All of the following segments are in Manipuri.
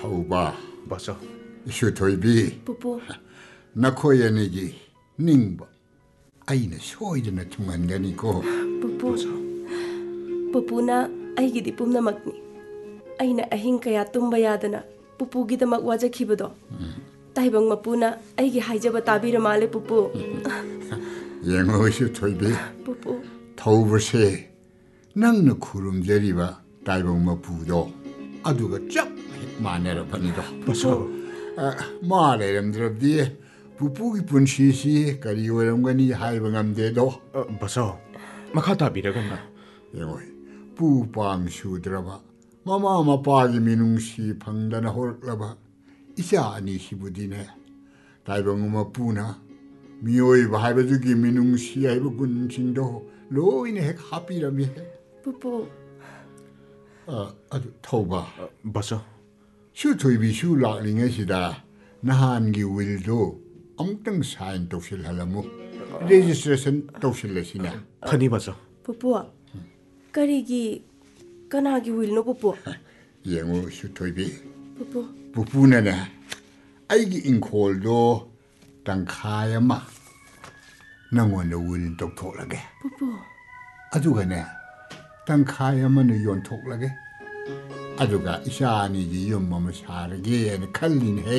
Tauba. Baso. Isu thoibi. Pupu. Nakhoy anigi ningba. Aina soidana thungangani ko. Pupu. Pupuna aigidi pumnamakni. Aina ahing kaya tumba yadana pupugidamak wajakhibado. Taibang mapuna aigi haijaba tabira male pupu. Yengo isu thoibi. Pupu. Taubase nangna khurumjariba taibang mapudo aduga chap manera banido. Baso. Ma leramdrabdi pupugi punshisi kari oramgani haiba ngamdedo. Baso. Makha tabiragana. Yengo pu pang sudraba mama mapagi minungsi phangdana horlaba isa ani sibudine taibang mapuna mioi bhaibadugi minungsi aiba gunjingdo loine hek hapirami Pupu. adu thoba Baso. shu thoibi shu laklinga sida nahangi wildo amtang sign tawsil halamu registration tawsil lasina Phani baso. Pupu. Karigi kanagi will no pupu. yengo shu thoibi Pupu. pupuna na aigi inkhol do tangkhaya ma nangona wil tawtholage Pupu. aduga ne tangkhaya ma no yon tholage aduga isani gi yum mama sarage ne khallin he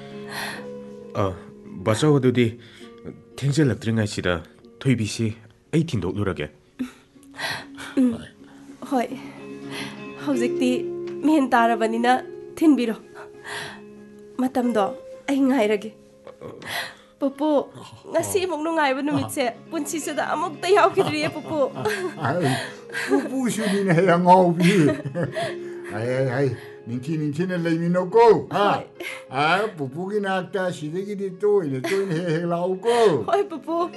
Baso adudi 탱젤락드링아이시다 토이비시 에이틴 녹누라게. Hoi. Hojikti men tarabanina thinbiro. Matamdo ai ngairage. Pupu, ngasi mong nungaiba numitse punsisada amok ta yaukidriye pupu. pupu shuni ne ngaubi ai ninti leimino ko ha pupu gi nakta sidegi di to ine he lau ko Hoi pupu.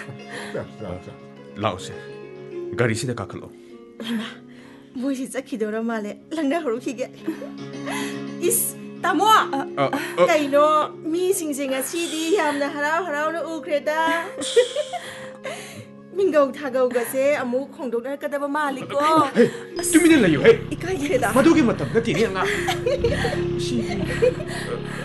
라오세. 가리시데 카클로. Bushi chakidora male langna horukhige. Is tamo. Kaino mi singsinga sidi yamna harau na ukreda. Mingau thagau gase amu khongdokna kadaba maliko. 뚜미넬 라요 해. Ikai kreda. 마도기 마탐 나티니 nga.